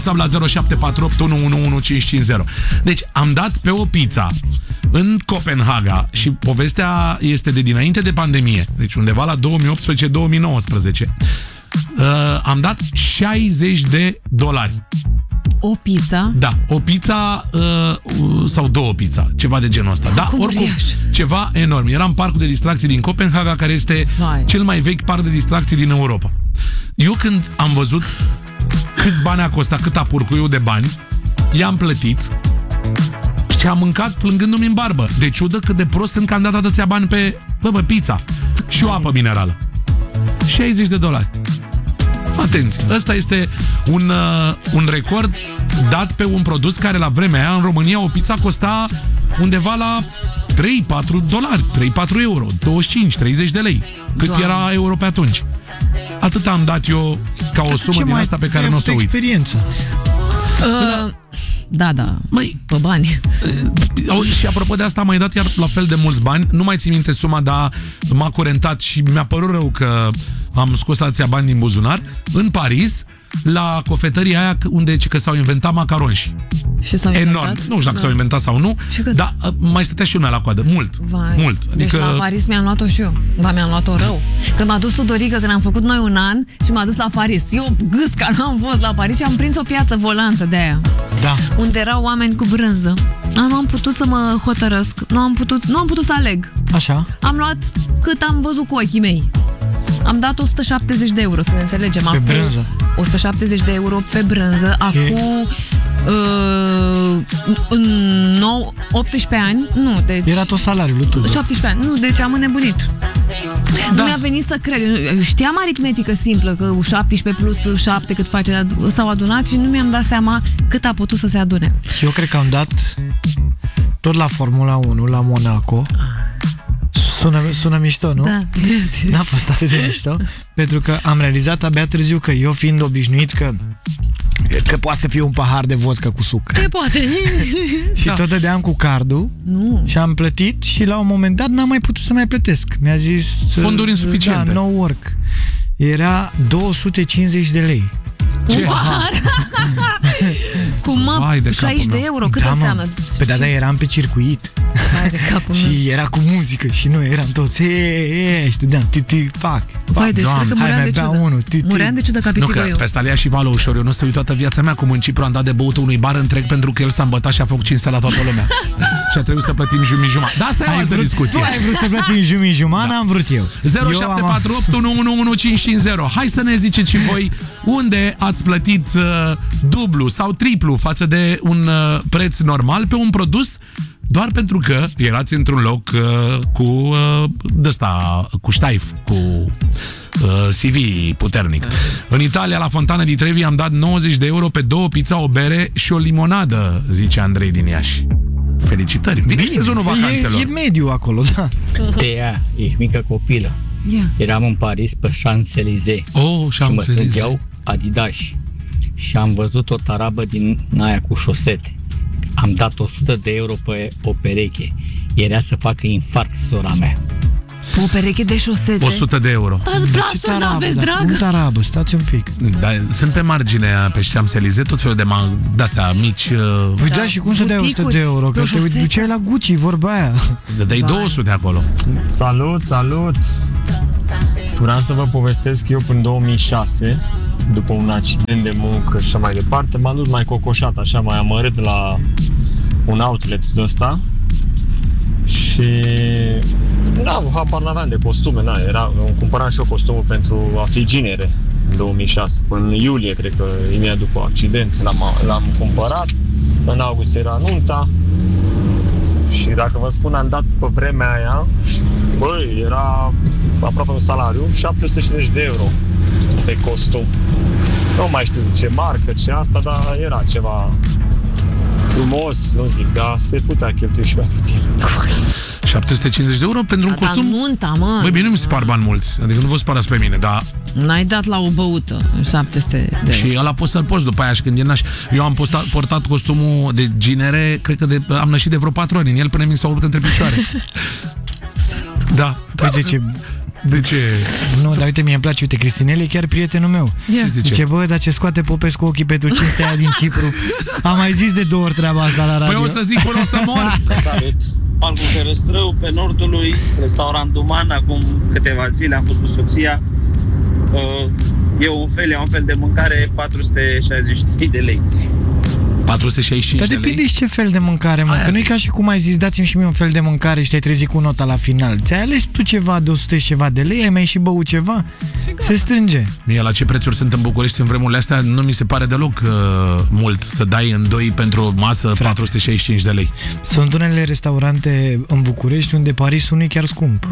la 0748111550. Deci am dat pe o pizza în Copenhaga și povestea este de dinainte de pandemie, deci undeva la 2018-2019. Am dat $60. O pizza? Da, o pizza sau două pizza, ceva de genul ăsta. Da, oricum, ceva enorm. Era în parcul de distracții din Copenhaga, care este cel mai vechi parc de distracții din Europa. Eu când am văzut câți bani a costat, cât a purcuiul de bani, i-am plătit și am mâncat plângându-mi în barbă. De ciudă cât de prost sunt că am dat atâția bani pe pizza și o apă minerală. $60. Atenție, ăsta este un record dat pe un produs care la vremea aia în România o pizza costa undeva la 3-4 dolari, 3-4 euro, 25-30 de lei, cât era euro pe atunci. Atât am dat eu ca o sumă din asta pe care nu o să uit. Experiență. Da, măi, pe bani. Și apropo de asta am mai dat iar la fel de mulți bani. Nu mai țin minte suma, dar m-a curentat și mi-a părut rău că am scos atâția bani din buzunar. În Paris, la cofetăria aia unde că s-au inventat macaronși. Și s-au enorm. inventat? Nu știu dacă s-au inventat sau nu, dar mai stătea și lumea la coadă. Mult. Mult. Adică... Deci la Paris mi-am luat-o și eu. Ba, mi-am luat-o rău. Când m-a dus Tudorică, când am făcut noi un an și m-a dus la Paris. Eu gâsca, n-am fost la Paris și am prins o piață volantă de aia. Da. Unde erau oameni cu brânză. Nu am putut să mă hotărăsc. Nu am putut să aleg. Așa. Am luat cât am văzut cu ochii mei. Am dat 170 de euro, să ne înțelegem. Pe brânză. 170 de euro pe brânză. Acum 18 ani. Nu, deci... Era tot salariul lui Tudor. 17 ani. Nu, deci am înnebunit. Da. Nu mi-a venit să cred. Eu știam aritmetică simplă, că 17 plus 7 cât face, s-au adunat și nu mi-am dat seama cât a putut să se adune. Eu cred că am dat tot la Formula 1, la Monaco. Sună mișto, nu? Da. N-a fost atât de mișto, pentru că am realizat abia târziu că eu fiind obișnuit că poate să fie un pahar de vodcă cu suc. Ce poate? Și tot dădeam cu cardul și am plătit și la un moment dat n-am mai putut să mai plătesc. Mi-a zis... Fonduri insuficiente. Da, no work. Era 250 de lei. Ce? Un pahar? Cum mă? 60 de euro, cât înseamnă? Pe da, eram pe circuit. Și era cu muzică și noi eram toți stădeam, fac. Vai, deci cred că muream de ciudă. Muream de ciudă ca pițică eu. Pe asta le-a și vală ușor. Eu nu să uit toată viața mea cum în Cipru am dat de băut unui bar întreg pentru că el s-a îmbătat și a făcut cinste la toată lumea. Și a trebuit să plătim jumătate. Dar asta e o altă discuție. Tu ai vrut să plătim jumătate, n-am vrut eu. 0748111550. Hai să ne ziceți și voi unde ați plătit dublu sau triplu față de un preț normal pe un produs doar pentru că erați într-un loc cu ștaif, cu CV puternic. În Italia, la Fontana di Trevi, am dat 90 de euro pe 2 pizza, o bere și o limonadă, zice Andrei din Iași. Felicitări! Vine sezonul vacanțelor. E mediu acolo, da. Tea, ești mică copilă. Eram în Paris pe Champs-Élysées și mă strângeau adidași și am văzut o tarabă din aia cu șosete. Am dat 100 de euro pe o pereche. Era să facă infarct sora mea. O pereche de șosete? 100 de euro. Plasturi n-aveți, dragă? Un tarabă, stați un pic. Da, sunt pe marginea pe Champs-Élysées tot felul de-astea mici. Păi da, și cum să dai 100 de euro? Că te duceai la Gucci, vorba aia. Dai 200 acolo. Salut! Vreau să vă povestesc eu până în 2006, după un accident de muncă și așa mai departe, m-am dus mai cocoșat, așa mai amărât la un outlet de ăsta și habar n-aveam de costume, îmi cumpăram și eu costumul pentru a fi ginere în 2006, în iulie, cred că imediat după accident l-am cumpărat, în august era nunta și dacă vă spun, am dat pe vremea aia, era aproape un salariu, 750 de euro pe costum. Nu mai știu ce marcă, ce asta, dar era ceva frumos, nu zic, dar se putea cheltui și mai puțin. 750 de euro pentru un costum? Nunta, mă. Băi, bine, nu mi se par bani mulți. Adică nu vă spărați pe mine, dar... N-ai dat la o băută 700 de euro. Și ăla poți să-l poți după aia și când e naș. Eu am portat costumul de ginere, cred că am nășit de vreo 4 ori în el până mi s-a urât între picioare. Da. Uite ce De ce? Nu, dar uite, mie îmi place, uite, Cristinel e chiar prietenul meu. Ce zice? Zice, bă, dar ce scoate Popescu ochii pentru cinstea aia din Cipru. Am mai zis de 2 ori treaba asta la radio. Păi o să zic până o să mor. Salut! Parcul Ferăstrău, pe Nordului, restaurant Duman, acum câteva zile am fost cu soția. E un fel de mâncare, 463 de lei. 465 Dar de lei? depinde ce fel de mâncare, mă. Că nu e ca și cum ai zis, dați-mi și mie un fel de mâncare și te-ai trezit cu nota la final. Ți-ai ales tu ceva de 100 și ceva de lei, ai mai și băut ceva? Se strânge. Mie la ce prețuri sunt în București în vremurile astea nu mi se pare deloc mult să dai în doi pentru o masă 465 de lei. Sunt unele restaurante în București unde Parisul nu e chiar scump.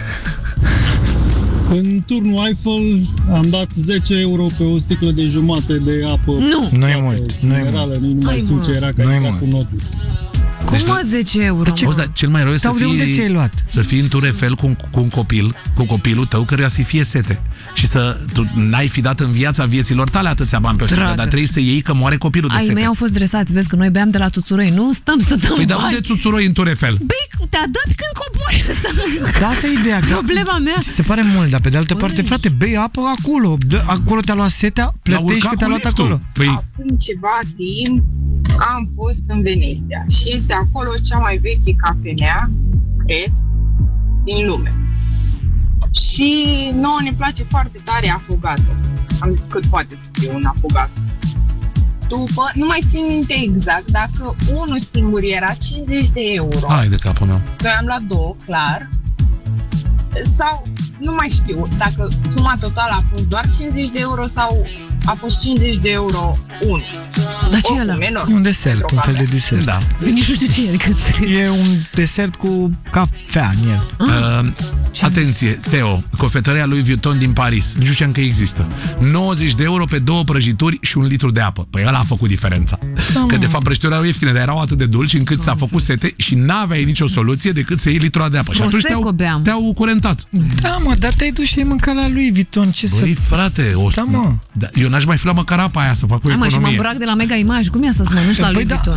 În turnul Eiffel am dat 10 euro pe o sticlă de jumate de apă. Nu e mult. Nu e mult. Nu mai știu ce era, că era cu notul. Cum mă 10 euro? Cel mai rău e Sau de unde ți-ai luat? Să fii în Tour Eiffel cu un copil, cu copilul tău, căruia să-i fie sete. Și să tu n-ai fi dat în viața vieților tale atâția bani pe o sticlă, dar trebuie să iei că moare copilul de sete. Ai mei au fost dresați, vezi că noi beam de la țuțuroi, nu stăm să dăm Păi dar unde țuțuroi în Tour Eiffel? Băi, te adăpi când cobori. Asta e ideea. Problema mea. Se pare mult, dar pe de altă parte, frate, bei apă acolo. Acolo te-a luat setea, plătești că te-a luat acolo. Păi... Acum ceva timp am fost în Veneția și este acolo cea mai veche cafenea, cred, din lume. Și nouă ne place foarte tare Affogato. Am zis că poate să fie un Affogato. După, nu mai țin minte exact, dacă unul singur era 50 de euro. Hai de capul meu. Noi am luat 2, clar. Sau, nu mai știu, dacă suma totală a fost doar 50 de euro sau a fost 50 de euro unul. Dar ce e ăla? Un desert, un fel de desert. Da. Nici nu știu ce e. E un desert cu cafea în el. Atenție, Teo, cofetăria lui Vuitton din Paris. Nu știam că există. 90 de euro pe 2 prăjituri și 1 litru de apă. Păi ăla a făcut diferența. Că de fapt prăjiturile erau ieftine, dar erau atât de dulci încât s-a făcut sete și n-aveai nicio soluție decât să iei litru de apă. Și atunci te-au curentat. Da, mă, dar te-ai dus și ai mâncat la lui Vuitton. Ce Băi, frate, da, mă. Eu n-aș mai fi la măcar apa aia să fac o economie. Și mă îmbrac de la Mega Image. Cum e să mănânci la lui Vuitton?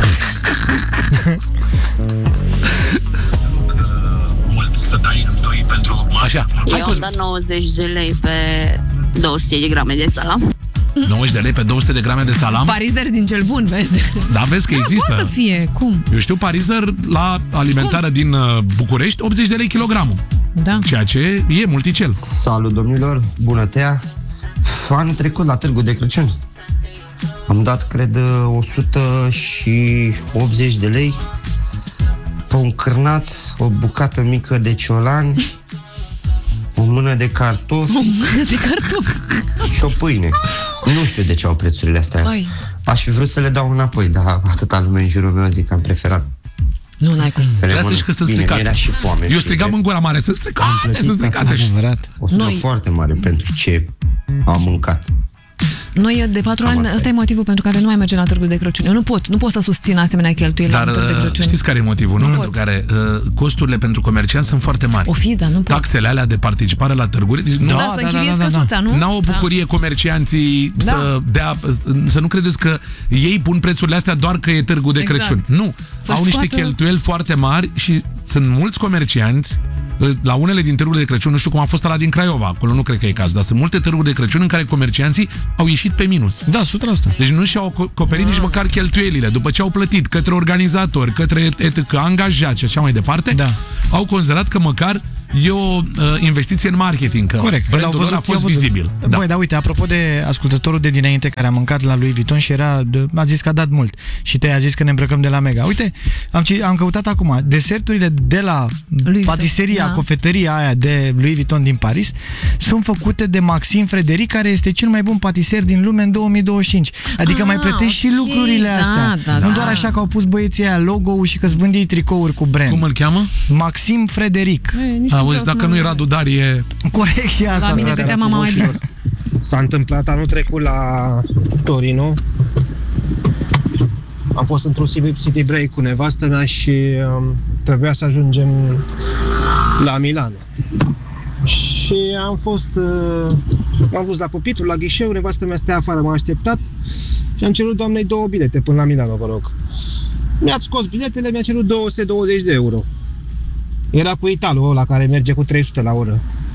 Mult să dai în doi pentru... Așa. Eu am dat 90 de lei pe 200 de grame de salam. 90 de lei pe 200 de grame de salam? Parizer din cel bun, vezi? Da, vezi că există. Poate să fie, cum? Eu știu parizer la alimentară din București, 80 de lei kilogramul. Da. Ceea ce e multicel. Salut, domnilor, bună tea! Anul trecut la Târgul de Crăciun am dat, cred, 180 de lei pe un cârnat, o bucată mică de ciolan, o mână de cartofi, și o pâine. Nu știu de ce au prețurile astea. Aș fi vrut să le dau înapoi, dar atâta lume în jurul meu zic că am preferat. Nu, n-ai cum. Trebuia să zici că sunt stricate. Era și foame. Eu strigam în gura mare, sunt stricate. O sumă foarte mare pentru ce am mâncat. Noi de 4 ani, ăsta e motivul pentru care nu mai mergem la Târgul de Crăciun. Eu nu pot să susțin asemenea cheltuieli la Târgul de Crăciun. Știți care e motivul, nu? Pentru care costurile pentru comercianți sunt foarte mari. O fi, dar nu pot. Taxele alea de participare la târguri, să închiriezi căsuța, nu? N-au o bucurie comercianții să dea, să nu credeți că ei pun prețurile astea doar că e Târgul de Crăciun. Nu, au niște cheltuieli foarte mari și sunt mulți comercianți la unele din târgurile de Crăciun, nu știu cum a fost ăla din Craiova, acolo nu cred că e cazul, dar sunt multe târguri de Crăciun în care comercianții au ieșit pe minus. Da, 100%. Deci nu și-au acoperit nici măcar cheltuielile. După ce au plătit către organizatori, către angajați și așa mai departe, au considerat că măcar e o investiție în marketing, că brandul lor a fost vizibil. Băi, dar uite, apropo de ascultătorul de dinainte care a mâncat la lui Vuitton și a zis că a dat mult și te-a zis că ne îmbrăcăm de la Mega. Uite, am căutat acum deserturile de la patiseria, cofetăria aia de Louis Vuitton din Paris sunt făcute de Maxim Frederic, care este cel mai bun patiser din lume în 2025. Adică mai plătești și lucrurile astea. Nu doar așa că au pus băieții aia logo-ul și că-ți vândii tricouri cu brand. Cum îl cheamă? Maxim Frederic. Auzi, dacă nu e Radu Darie... Corect și asta. La mine vedea mama mai bine. S-a întâmplat anul trecut la Torino. Am fost într-un city break cu nevastă mea și trebuia să ajungem la Milano. Și am dus la pupitul, la ghișeu, nevastă mea stea afară, m-a așteptat și am cerut doamnei 2 bilete până la Milano, vă rog. Mi-a scos biletele, mi-a cerut 220 de euro. Era cu italul ăla care merge cu 300 la oră.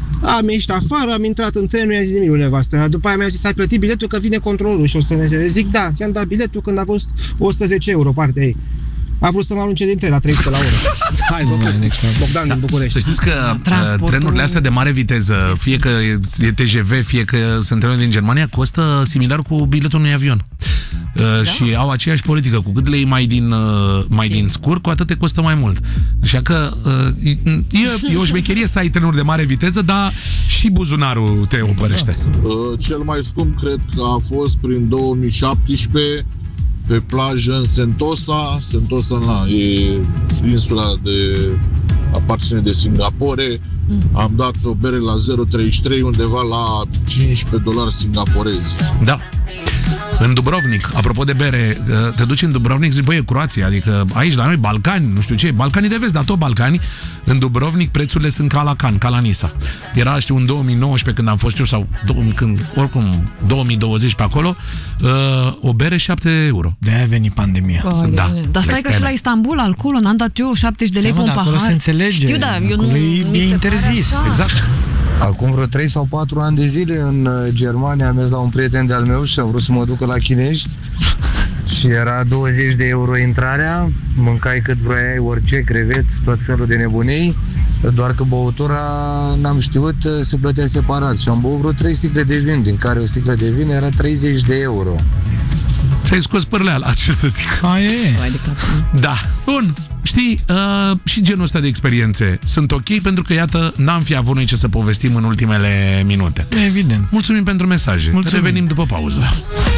Am ieșit afară, am intrat în tren, nu i-a zis nimic lui nevastă. După aia mi-a zis, ai plătit biletul că vine controlul și o să ne... Zic, da, i-am dat biletul când a fost 110 euro partea ei. A vrut să mă arunce din tren la 300 la oră. Hai, Bogdan din București. Să știți că trenurile astea de mare viteză, fie că e TGV, fie că sunt trenuri din Germania, costă similar cu biletul unui avion. Și au aceeași politică. Cu cât le iei mai din scurt, cu atât te costă mai mult. Așa că e o șmecherie să ai trenuri de mare viteză, dar și buzunarul te opărește. Cel mai scump cred că a fost prin 2017 pe plajă în Sentosa. Sentosa e insula de aparține de Singapore. Am dat o bere la 0,33 undeva la $15 singaporezi. Da. În Dubrovnik, apropo de bere, te duci în Dubrovnik, zici, băi, e Croația, adică aici la noi Balcani, nu știu ce, Balcanii de vest, dar tot Balcani, în Dubrovnik prețurile sunt ca la Cannes, ca la Nisa. Era, știu, în 2019 când am fost eu, sau oricum 2020 pe acolo, o bere 7 euro. De-aia a venit pandemia. Da. Dar stai că și la Istanbul, alcool, n-am dat eu 70 de lei pe un pahar. Acolo se înțelege. Știu, da, eu nu e interzis. Exact. Acum vreo 3 sau 4 ani de zile în Germania am mers la un prieten de-al meu și am vrut să mă ducă la chinești și era 20 de euro intrarea, mâncai cât vroiai, orice, creveți, tot felul de nebunii, doar că băutura n-am știut, se plătea separat și am băut vreo 3 sticle de vin, din care o sticlă de vin era 30 de euro. Ți-ai scos pârleala, ce să zic. Da. Bun. Știi, și genul ăsta de experiențe sunt ok, pentru că, iată, n-am fi avut noi ce să povestim în ultimele minute. Evident. Mulțumim pentru mesaje. Revenim după pauză.